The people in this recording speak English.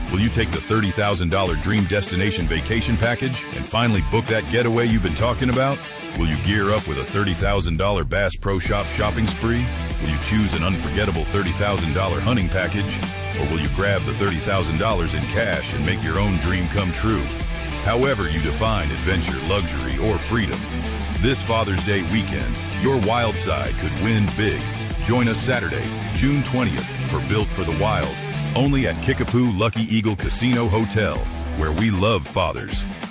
Will you take the $30,000 Dream Destination Vacation Package and finally book that getaway you've been talking about? Will you gear up with a $30,000 Bass Pro Shop shopping spree? Will you choose an unforgettable $30,000 hunting package? Or will you grab the $30,000 in cash and make your own dream come true? However you define adventure, luxury, or freedom, this Father's Day weekend, your wild side could win big. Join us Saturday, June 20th for Built for the Wild, only at Kickapoo Lucky Eagle Casino Hotel, where we love fathers.